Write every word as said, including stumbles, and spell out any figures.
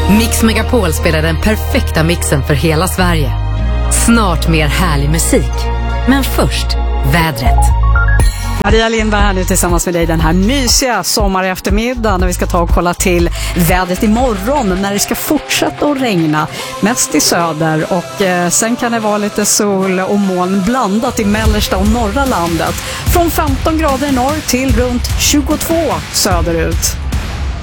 Mix Megapol spelar den perfekta mixen för hela Sverige. Snart mer härlig musik. Men först, vädret. Maria Lindberg här nu tillsammans med dig den här mysiga sommareftermiddagen när vi ska ta och kolla till vädret imorgon när det ska fortsätta att regna. Mest i söder och eh, sen kan det vara lite sol och moln blandat i mellersta och norra landet. Från femton grader i norr till runt tjugotvå söderut.